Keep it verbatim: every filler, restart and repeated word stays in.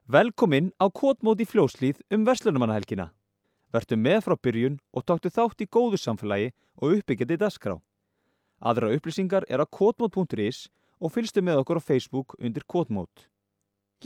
Velkomin á Kotmót í Fljótshlíð um verslunarmannahelgina. Vertu með frá byrjun og taktu þátt í góðu samfélagi og uppbyggjandi dagskrá. Aðrar upplýsingar eru á kotmót punktur is og fylgstu með okkur á Facebook undir Kotmót.